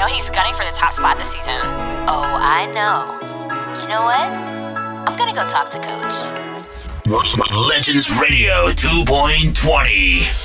know he's gunning for the top spot this season. Oh, I know. You know what? I'm gonna go talk to Coach. Legends Radio 2.20.